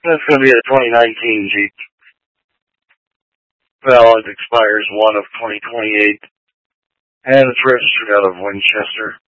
That's going to be a 2019 Jeep. Well, it expires 1 of 2028. And it's registered out of Winchester.